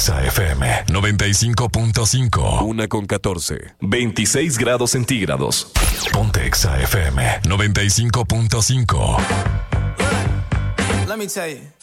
Exa FM 95.5. 1:14. 26 grados centígrados. Ponte Exa FM 95.5. Let me tell you.